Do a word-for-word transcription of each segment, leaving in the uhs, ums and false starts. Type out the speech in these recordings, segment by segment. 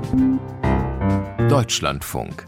Deutschlandfunk.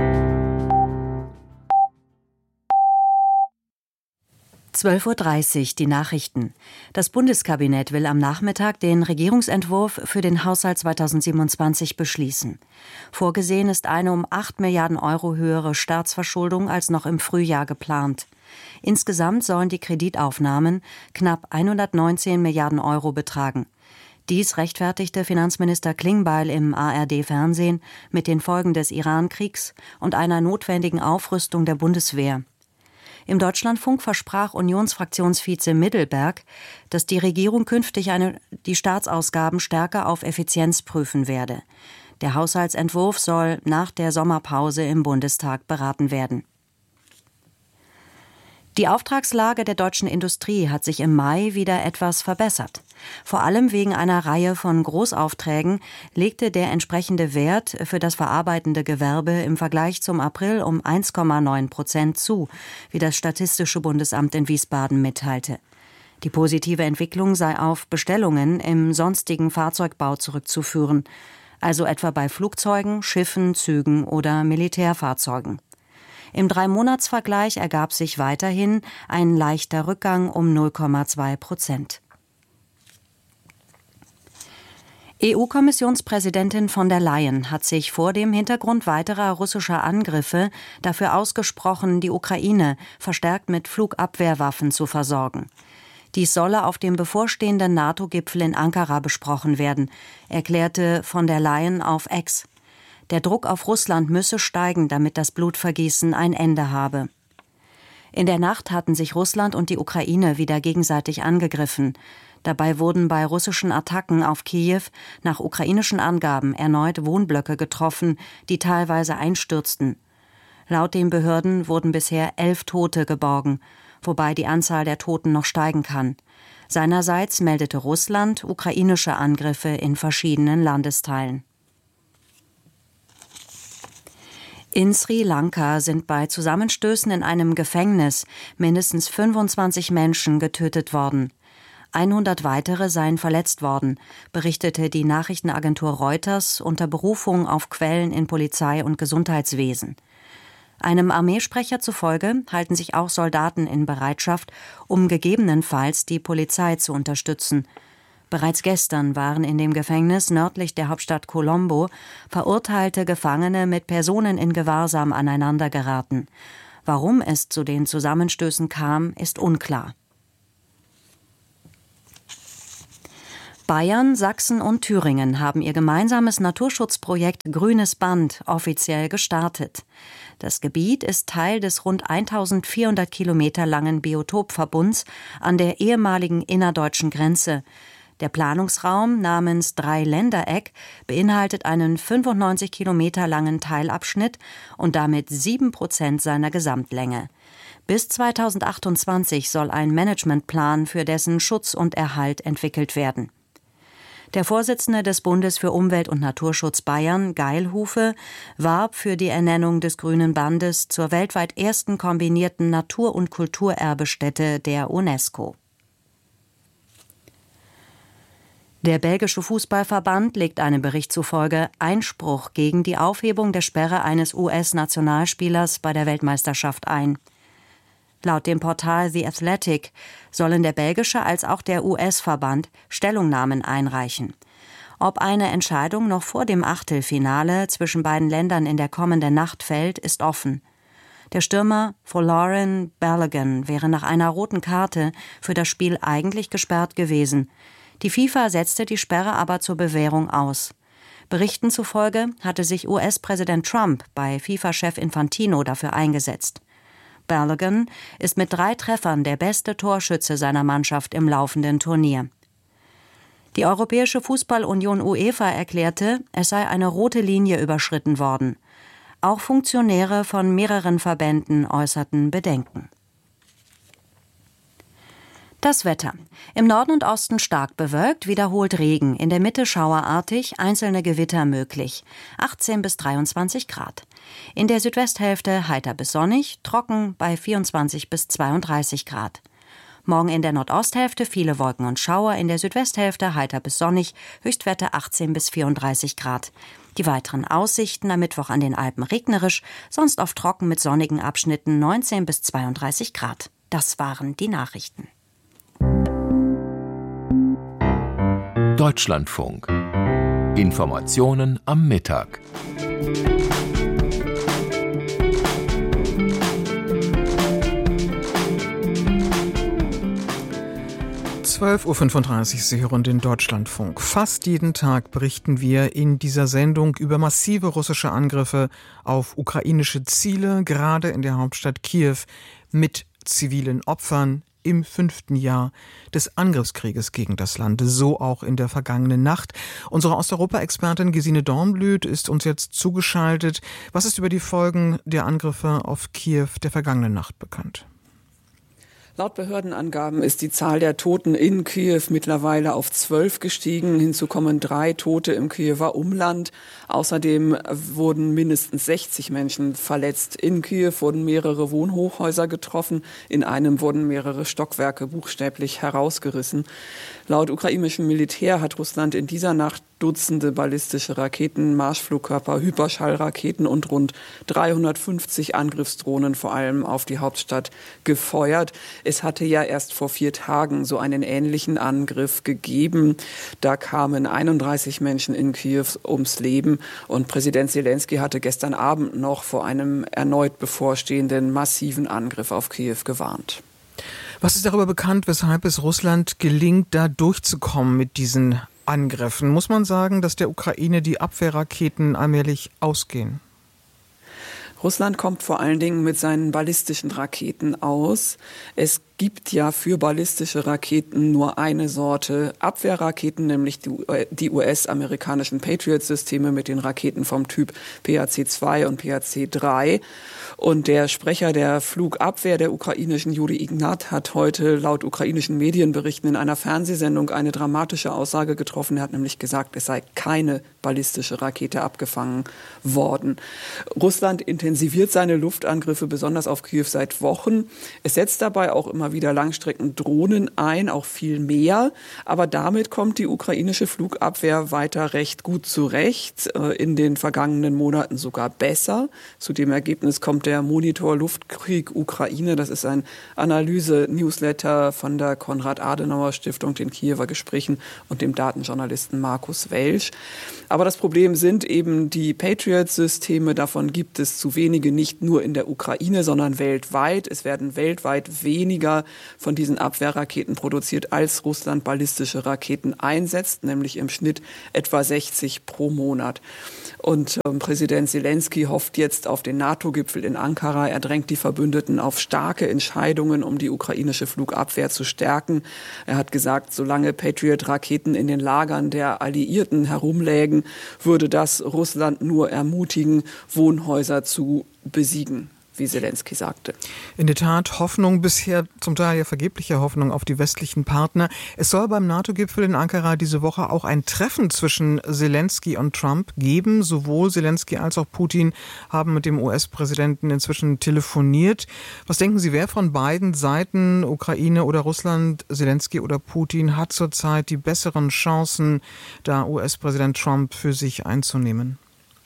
zwölf Uhr dreißig, die Nachrichten. Das Bundeskabinett will am Nachmittag den Regierungsentwurf für den Haushalt zweitausendsiebenundzwanzig beschließen. Vorgesehen ist eine um acht Milliarden Euro höhere Staatsverschuldung als noch im Frühjahr geplant. Insgesamt sollen die Kreditaufnahmen knapp hundertneunzehn Milliarden Euro betragen. Dies rechtfertigte Finanzminister Klingbeil im A R D-Fernsehen mit den Folgen des Iran-Kriegs und einer notwendigen Aufrüstung der Bundeswehr. Im Deutschlandfunk versprach Unionsfraktionsvize Middelberg, dass die Regierung künftig eine, die Staatsausgaben stärker auf Effizienz prüfen werde. Der Haushaltsentwurf soll nach der Sommerpause im Bundestag beraten werden. Die Auftragslage der deutschen Industrie hat sich im Mai wieder etwas verbessert. Vor allem wegen einer Reihe von Großaufträgen legte der entsprechende Wert für das verarbeitende Gewerbe im Vergleich zum April um eins Komma neun Prozent zu, wie das Statistische Bundesamt in Wiesbaden mitteilte. Die positive Entwicklung sei auf Bestellungen im sonstigen Fahrzeugbau zurückzuführen, also etwa bei Flugzeugen, Schiffen, Zügen oder Militärfahrzeugen. Im Drei-Monats-Vergleich ergab sich weiterhin ein leichter Rückgang um null Komma zwei Prozent. E U-Kommissionspräsidentin von der Leyen hat sich vor dem Hintergrund weiterer russischer Angriffe dafür ausgesprochen, die Ukraine verstärkt mit Flugabwehrwaffen zu versorgen. Dies solle auf dem bevorstehenden NATO-Gipfel in Ankara besprochen werden, erklärte von der Leyen auf X. Der Druck auf Russland müsse steigen, damit das Blutvergießen ein Ende habe. In der Nacht hatten sich Russland und die Ukraine wieder gegenseitig angegriffen. Dabei wurden bei russischen Attacken auf Kiew nach ukrainischen Angaben erneut Wohnblöcke getroffen, die teilweise einstürzten. Laut den Behörden wurden bisher elf Tote geborgen, wobei die Anzahl der Toten noch steigen kann. Seinerseits meldete Russland ukrainische Angriffe in verschiedenen Landesteilen. In Sri Lanka sind bei Zusammenstößen in einem Gefängnis mindestens fünfundzwanzig Menschen getötet worden. hundert weitere seien verletzt worden, berichtete die Nachrichtenagentur Reuters unter Berufung auf Quellen in Polizei und Gesundheitswesen. Einem Armeesprecher zufolge halten sich auch Soldaten in Bereitschaft, um gegebenenfalls die Polizei zu unterstützen. Bereits gestern waren in dem Gefängnis nördlich der Hauptstadt Colombo verurteilte Gefangene mit Personen in Gewahrsam aneinandergeraten. Warum es zu den Zusammenstößen kam, ist unklar. Bayern, Sachsen und Thüringen haben ihr gemeinsames Naturschutzprojekt Grünes Band offiziell gestartet. Das Gebiet ist Teil des rund eintausendvierhundert Kilometer langen Biotopverbunds an der ehemaligen innerdeutschen Grenze. Der Planungsraum namens Dreiländereck beinhaltet einen fünfundneunzig Kilometer langen Teilabschnitt und damit sieben Prozent seiner Gesamtlänge. Bis zweitausendachtundzwanzig soll ein Managementplan für dessen Schutz und Erhalt entwickelt werden. Der Vorsitzende des Bundes für Umwelt- und Naturschutz Bayern, Geilhufe, warb für die Ernennung des Grünen Bandes zur weltweit ersten kombinierten Natur- und Kulturerbestätte der UNESCO. Der belgische Fußballverband legt einem Bericht zufolge Einspruch gegen die Aufhebung der Sperre eines U S-Nationalspielers bei der Weltmeisterschaft ein. Laut dem Portal The Athletic sollen der belgische als auch der U S-Verband Stellungnahmen einreichen. Ob eine Entscheidung noch vor dem Achtelfinale zwischen beiden Ländern in der kommenden Nacht fällt, ist offen. Der Stürmer Folarin Balogun wäre nach einer roten Karte für das Spiel eigentlich gesperrt gewesen. Die FIFA setzte die Sperre aber zur Bewährung aus. Berichten zufolge hatte sich U S-Präsident Trump bei FIFA-Chef Infantino dafür eingesetzt. Balogun ist mit drei Treffern der beste Torschütze seiner Mannschaft im laufenden Turnier. Die Europäische Fußballunion UEFA erklärte, es sei eine rote Linie überschritten worden. Auch Funktionäre von mehreren Verbänden äußerten Bedenken. Das Wetter. Im Norden und Osten stark bewölkt, wiederholt Regen, in der Mitte schauerartig, einzelne Gewitter möglich. achtzehn bis dreiundzwanzig Grad. In der Südwesthälfte heiter bis sonnig, trocken bei vierundzwanzig bis zweiunddreißig Grad. Morgen in der Nordosthälfte viele Wolken und Schauer, in der Südwesthälfte heiter bis sonnig, Höchstwerte achtzehn bis vierunddreißig Grad. Die weiteren Aussichten: am Mittwoch an den Alpen regnerisch, sonst oft trocken mit sonnigen Abschnitten, neunzehn bis zweiunddreißig Grad. Das waren die Nachrichten. Deutschlandfunk. Informationen am Mittag. zwölf Uhr fünfunddreißig, Sie hören den Deutschlandfunk. Fast jeden Tag berichten wir in dieser Sendung über massive russische Angriffe auf ukrainische Ziele, gerade in der Hauptstadt Kiew, mit zivilen Opfern im fünften Jahr des Angriffskrieges gegen das Land, so auch in der vergangenen Nacht. Unsere Osteuropa-Expertin Gesine Dornblüt ist uns jetzt zugeschaltet. Was ist über die Folgen der Angriffe auf Kiew der vergangenen Nacht bekannt? Laut Behördenangaben ist die Zahl der Toten in Kiew mittlerweile auf zwölf gestiegen. Hinzu kommen drei Tote im Kiewer Umland. Außerdem wurden mindestens sechzig Menschen verletzt. In Kiew wurden mehrere Wohnhochhäuser getroffen. In einem wurden mehrere Stockwerke buchstäblich herausgerissen. Laut ukrainischem Militär hat Russland in dieser Nacht Dutzende ballistische Raketen, Marschflugkörper, Hyperschallraketen und rund dreihundertfünfzig Angriffsdrohnen vor allem auf die Hauptstadt gefeuert. Es hatte ja erst vor vier Tagen so einen ähnlichen Angriff gegeben. Da kamen einunddreißig Menschen in Kiew ums Leben und Präsident Selenskyj hatte gestern Abend noch vor einem erneut bevorstehenden massiven Angriff auf Kiew gewarnt. Was ist darüber bekannt, weshalb es Russland gelingt, da durchzukommen mit diesen Angriffen? Muss man sagen, dass der Ukraine die Abwehrraketen allmählich ausgehen? Russland kommt vor allen Dingen mit seinen ballistischen Raketen aus. Es gibt ja für ballistische Raketen nur eine Sorte Abwehrraketen, nämlich die U S-amerikanischen Patriot-Systeme mit den Raketen vom Typ P A C zwei und P A C drei. Und der Sprecher der Flugabwehr der ukrainischen Juri Ignat hat heute laut ukrainischen Medienberichten in einer Fernsehsendung eine dramatische Aussage getroffen. Er hat nämlich gesagt, es sei keine ballistische Rakete abgefangen worden. Russland intensiviert seine Luftangriffe besonders auf Kiew seit Wochen. Es setzt dabei auch immer wieder Langstreckendrohnen ein, auch viel mehr. Aber damit kommt die ukrainische Flugabwehr weiter recht gut zurecht, in den vergangenen Monaten sogar besser. Zu dem Ergebnis kommt der Monitor Luftkrieg Ukraine. Das ist ein Analyse-Newsletter von der Konrad-Adenauer-Stiftung, den Kiewer Gesprächen und dem Datenjournalisten Markus Welsch. Aber das Problem sind eben die Patriot-Systeme. Davon gibt es zu wenige, nicht nur in der Ukraine, sondern weltweit. Es werden weltweit weniger von diesen Abwehrraketen produziert, als Russland ballistische Raketen einsetzt, nämlich im Schnitt etwa sechzig pro Monat. Und ähm, Präsident Selenskyj hofft jetzt auf den NATO-Gipfel in Ankara. Er drängt die Verbündeten auf starke Entscheidungen, um die ukrainische Flugabwehr zu stärken. Er hat gesagt, solange Patriot-Raketen in den Lagern der Alliierten herumlägen, würde das Russland nur ermutigen, Wohnhäuser zu besiegen, wie Selenskyj sagte. In der Tat Hoffnung, bisher zum Teil ja vergebliche Hoffnung auf die westlichen Partner. Es soll beim NATO-Gipfel in Ankara diese Woche auch ein Treffen zwischen Selenskyj und Trump geben. Sowohl Selenskyj als auch Putin haben mit dem U S-Präsidenten inzwischen telefoniert. Was denken Sie, wer von beiden Seiten, Ukraine oder Russland, Selenskyj oder Putin, hat zurzeit die besseren Chancen, da U S-Präsident Trump für sich einzunehmen?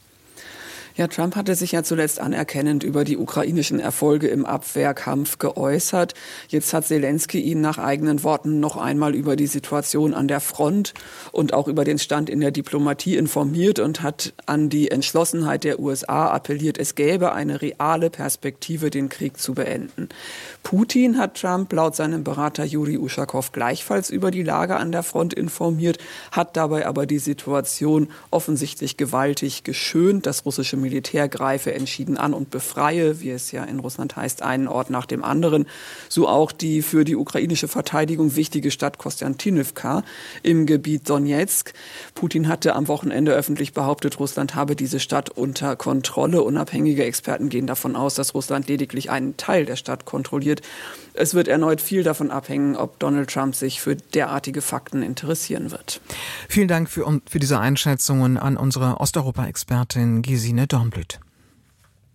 Ja, Trump hatte sich ja zuletzt anerkennend über die ukrainischen Erfolge im Abwehrkampf geäußert. Jetzt hat Selenskyj ihn nach eigenen Worten noch einmal über die Situation an der Front und auch über den Stand in der Diplomatie informiert und hat an die Entschlossenheit der U S A appelliert, es gäbe eine reale Perspektive, den Krieg zu beenden. Putin hat Trump laut seinem Berater Juri Uschakow gleichfalls über die Lage an der Front informiert, hat dabei aber die Situation offensichtlich gewaltig geschönt. Das russische Militär greife entschieden an und befreie, wie es ja in Russland heißt, einen Ort nach dem anderen. So auch die für die ukrainische Verteidigung wichtige Stadt Kostiantynivka im Gebiet Donezk. Putin hatte am Wochenende öffentlich behauptet, Russland habe diese Stadt unter Kontrolle. Unabhängige Experten gehen davon aus, dass Russland lediglich einen Teil der Stadt kontrolliert. Es wird erneut viel davon abhängen, ob Donald Trump sich für derartige Fakten interessieren wird. Vielen Dank für, für diese Einschätzungen an unsere Osteuropa-Expertin Gesine Dornblüt.